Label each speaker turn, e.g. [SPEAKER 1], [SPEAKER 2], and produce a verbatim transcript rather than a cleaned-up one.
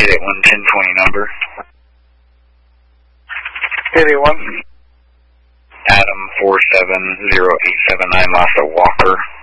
[SPEAKER 1] eight eight one, ten twenty number.
[SPEAKER 2] eight eight one.
[SPEAKER 1] Adam four seven zero eight seven nine, Lhasa Walker.